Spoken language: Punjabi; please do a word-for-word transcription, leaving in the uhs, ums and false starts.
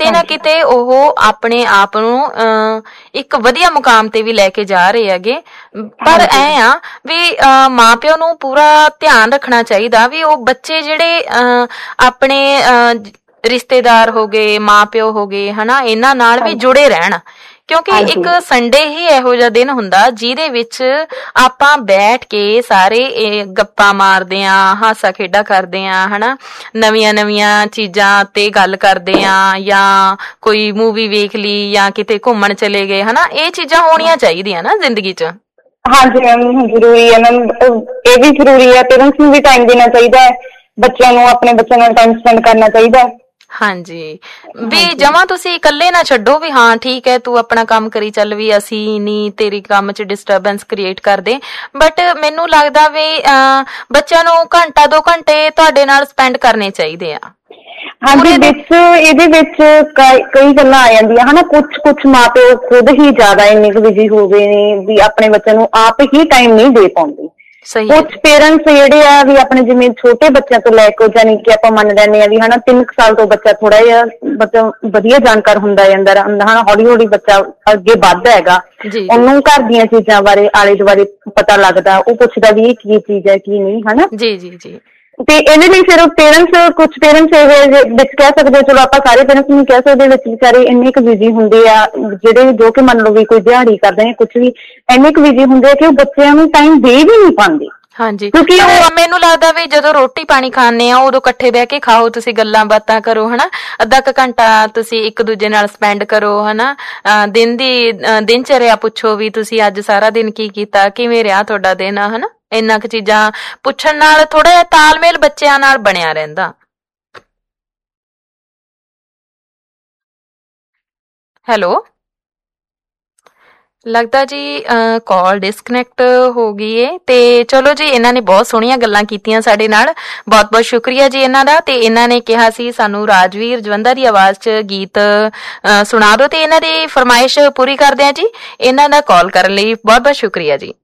ਕਿਤੇ ਨਾ ਕਿਤੇ ਉਹ ਆਪਣੇ ਆਪ ਨੂੰ ਅਹ ਇੱਕ ਵਧੀਆ ਮੁਕਾਮ ਤੇ ਵੀ ਲੈ ਕੇ ਜਾ ਰਹੇ ਹੈਗੇ। ਪਰ ਐ ਆ ਵੀ ਅਹ ਮਾਂ ਪਿਓ ਨੂੰ ਪੂਰਾ ਧਿਆਨ ਰੱਖਣਾ ਚਾਹੀਦਾ ਵੀ ਉਹ ਬੱਚੇ ਜਿਹੜੇ ਅਹ ਆਪਣੇ ਅਹ ਰਿਸ਼ਤੇਦਾਰ ਹੋ ਗਏ, ਮਾਂ ਪਿਓ ਹੋ ਗਏ ਹਨਾ, ਇਹਨਾਂ ਨਾਲ ਵੀ ਜੁੜੇ ਰਹਿਣ। ਕਿਉਂਕਿ ਇੱਕ ਸੰਡੇ ਹੀ ਇਹੋ ਜਿਹਾ ਦਿਨ ਹੁੰਦਾ ਜਿਹਦੇ ਵਿੱਚ ਆਪਾਂ ਬੈਠ ਕੇ ਸਾਰੇ ਇਹ ਗੱਪਾਂ ਮਾਰਦੇ ਆਂ, ਹਾਸਾ ਖੇਡਾ ਕਰਦੇ ਆਂ ਹਨਾ, ਨਵੀਆਂ ਨਵੀਆਂ ਚੀਜ਼ਾਂ ਤੇ ਗੱਲ ਕਰਦੇ ਆਂ, ਜਾਂ ਕੋਈ ਮੂਵੀ ਵੇਖ ਲਈ ਜਾਂ ਕਿਤੇ ਘੁੰਮਣ ਚਲੇ ਗਏ ਹਨਾ। ਇਹ ਚੀਜ਼ਾਂ ਹੋਣੀਆਂ ਚਾਹੀਦੀਆਂ ਨਾ ਜ਼ਿੰਦਗੀ 'ਚ। ਹਾਂਜੀ ਮੈਮ, ਜ਼ਰੂਰੀ ਹੈ ਮੈਮ, ਇਹ ਵੀ ਜ਼ਰੂਰੀ ਹੈ। ਪੇਰੈਂਟਸ ਨੂੰ ਵੀ ਟਾਈਮ ਦੇਣਾ ਚਾਹੀਦਾ ਹੈ, ਬੱਚਿਆਂ ਨੂੰ ਆਪਣੇ ਬੱਚਿਆਂ ਨਾਲ ਟਾਈਮ ਸਪੈਂਡ ਕਰਨਾ ਚਾਹੀਦਾ। ਹਾਂਜੀ, ਵੀ ਜਮਾਂ ਤੁਸੀਂ ਇਕੱਲੇ ਨਾ ਛੱਡੋ ਵੀ ਹਾਂ ਠੀਕ ਹੈ ਤੂੰ ਆਪਣਾ ਕੰਮ ਕਰੀ ਚੱਲ, ਵੀ ਅਸੀਂ ਨੀ ਤੇਰੀ ਕੰਮ 'ਚ ਡਿਸਟਰਬੈਂਸ ਕ੍ਰੀਏਟ ਕਰਦੇ। ਬਟ ਮੈਨੂੰ ਲੱਗਦਾ ਵੀ ਅਹ ਬੱਚਿਆਂ ਨੂੰ ਘੰਟਾ ਦੋ ਘੰਟੇ ਤੁਹਾਡੇ ਨਾਲ ਸਪੈਂਡ ਕਰਨੇ ਚਾਹੀਦੇ ਆ। ਹਾਂਜੀ, ਵਿੱਚ ਇਹਦੇ ਵਿੱਚ ਕਈ ਗੱਲਾਂ ਆ ਜਾਂਦੀਆਂ ਹਨਾ। ਕੁਛ ਕੁਛ ਮਾਂ ਪਿਓ ਖੁਦ ਹੀ ਜ਼ਿਆਦਾ ਇੰਨੇ ਕੁ ਬਿਜੀ ਹੋ ਗਏ ਨੇ ਵੀ ਆਪਣੇ ਬੱਚਿਆਂ ਨੂੰ ਆਪ ਹੀ ਟਾਈਮ ਨਹੀਂ ਦੇ ਪਾਉਂਦੇ। ਕੁਛ ਪੇਰੈਂਟਸ ਜਿਹੜੇ ਆ ਵੀ ਆਪਣੇ ਜਿਵੇਂ ਛੋਟੇ ਬੱਚਿਆਂ ਤੋਂ ਲੈ ਕੇ, ਜਾਣੀ ਕਿ ਆਪਾਂ ਮੰਨ ਲੈਂਦੇ ਹਾਂ ਵੀ ਹਨਾ ਤਿੰਨ ਕੁ ਸਾਲ ਤੋਂ ਬੱਚਾ ਥੋੜਾ ਜਿਹਾ ਬੱਚਾ ਵਧੀਆ ਜਾਣਕਾਰ ਹੁੰਦਾ ਜਾਂਦਾ ਹਨਾ, ਹੌਲੀ ਹੌਲੀ ਬੱਚਾ ਅੱਗੇ ਵੱਧਦਾ ਹੈਗਾ, ਉਹਨੂੰ ਘਰ ਦੀਆਂ ਚੀਜ਼ਾਂ ਬਾਰੇ ਆਲੇ ਦੁਆਲੇ ਪਤਾ ਲੱਗਦਾ, ਉਹ ਪੁੱਛਦਾ ਵੀ ਇਹ ਕੀ ਚੀਜ਼ ਹੈ ਕੀ ਨਹੀਂ ਹਨਾ। ਜੀ ਜੀ ਜੀ। ਤੇ ਇਹਦੇ ਲਈ ਫਿਰ ਪੇਰੈਂਟਸ, ਕੁਛ ਪੇਰੈਂਟਸ ਇਹ ਵਿੱਚ ਕਹਿ ਸਕਦੇ, ਚਲੋ ਆਪਾਂ ਸਾਰੇ ਪੇਰੈਂਟਸ ਨੂੰ ਕਹਿ ਸਕਦੇ, ਵਿੱਚ ਵਿਚਾਰੇ ਇੰਨੇ ਕੁ ਬਿਜ਼ੀ ਹੁੰਦੇ ਆ ਜਿਹੜੇ, ਜੋ ਕਿ ਮੰਨ ਲਓ ਵੀ ਕੋਈ ਦਿਹਾੜੀ ਕਰਦੇ ਜਾਂ ਕੁਛ ਵੀ, ਇੰਨੇ ਕੁ ਬਿਜ਼ੀ ਹੁੰਦੇ ਆ ਕਿ ਉਹ ਬੱਚਿਆਂ ਨੂੰ ਟਾਈਮ ਦੇ ਵੀ ਨਹੀਂ ਪਾਉਂਦੇ। ਹਾਂਜੀ, ਕਿਉਂਕਿ ਮੈਨੂੰ ਲੱਗਦਾ ਵੀ ਜਦੋਂ ਰੋਟੀ ਪਾਣੀ ਖਾਂਦੇ ਆ ਉਦੋਂ ਇਕੱਠੇ ਬਹਿ ਕੇ ਖਾਓ, ਤੁਸੀਂ ਗੱਲਾਂ ਬਾਤਾਂ ਕਰੋ ਹਨਾ, ਅੱਧਾ ਕੁ ਘੰਟਾ ਤੁਸੀਂ ਇੱਕ ਦੂਜੇ ਨਾਲ ਸਪੈਂਡ ਕਰੋ ਹਨਾ, ਦਿਨ ਦੀ ਦਿਨਚਰਿਆ ਪੁੱਛੋ ਵੀ ਤੁਸੀਂ ਅੱਜ ਸਾਰਾ ਦਿਨ ਕੀ ਕੀਤਾ, ਕਿਵੇਂ ਰਿਹਾ ਤੁਹਾਡਾ ਦਿਨ ਹਨਾ। ਇੰਨਾ ਕੁ ਚੀਜ਼ਾਂ ਪੁੱਛਣ ਨਾਲ ਥੋੜਾ ਜਿਹਾ ਤਾਲਮੇਲ ਬੱਚਿਆਂ ਨਾਲ ਬਣਿਆ ਰਹਿੰਦਾ। ਹੈਲੋ, ਲੱਗਦਾ ਜੀ ਕਾਲ ਡਿਸਕਨੈਕਟ ਹੋ ਗਈ ਏ। ਤੇ ਚਲੋ ਜੀ, ਇਹਨਾਂ ਨੇ ਬਹੁਤ ਸੋਹਣੀਆਂ ਗੱਲਾਂ ਕੀਤੀਆਂ ਸਾਡੇ ਨਾਲ, ਬਹੁਤ ਬਹੁਤ ਸ਼ੁਕਰੀਆ ਜੀ ਇਹਨਾਂ ਦਾ। ਤੇ ਇਹਨਾਂ ਨੇ ਕਿਹਾ ਸੀ ਸਾਨੂੰ ਰਾਜਵੀਰ ਜਵੰਦਾ ਦੀ ਆਵਾਜ਼ 'ਚ ਗੀਤ ਸੁਣਾ ਦਿਓ, ਤੇ ਇਹਨਾਂ ਦੀ ਫਰਮਾਇਸ਼ ਪੂਰੀ ਕਰਦੇ ਆ ਜੀ। ਇਹਨਾਂ ਦਾ ਕਾਲ ਕਰਨ ਲਈ ਬਹੁਤ ਬਹੁਤ ਸ਼ੁਕਰੀਆ ਜੀ।